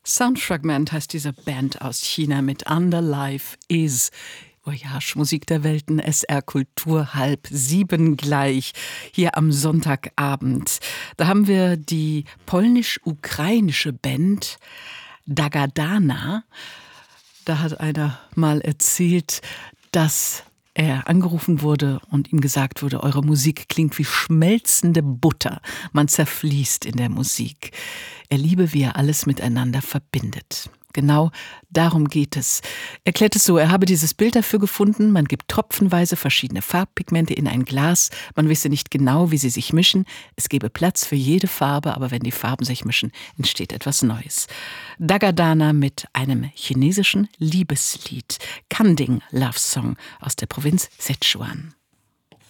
Soundfragment heißt diese Band aus China mit Under Life Is. Voyage Musik der Welten, SR Kultur 6:30 gleich, hier am Sonntagabend. Da haben wir die polnisch-ukrainische Band Dagadana. Da hat einer mal erzählt, dass er angerufen wurde und ihm gesagt wurde, eure Musik klingt wie schmelzende Butter. Man zerfließt in der Musik. Er liebe, wie er alles miteinander verbindet. Genau darum geht es. Er erklärt es so, er habe dieses Bild dafür gefunden, man gibt tropfenweise verschiedene Farbpigmente in ein Glas, man wisse nicht genau, wie sie sich mischen, es gebe Platz für jede Farbe, aber wenn die Farben sich mischen, entsteht etwas Neues. Dagadana mit einem chinesischen Liebeslied, Kanding Love Song aus der Provinz Sichuan.